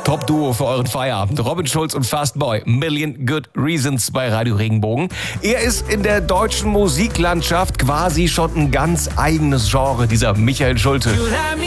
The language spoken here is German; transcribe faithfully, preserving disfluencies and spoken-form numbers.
Top-Duo für euren Feierabend. Robin Schulz und Fastboy. Million Good Reasons bei Radio Regenbogen. Er ist in der deutschen Musiklandschaft quasi schon ein ganz eigenes Genre, dieser Michael Schulte.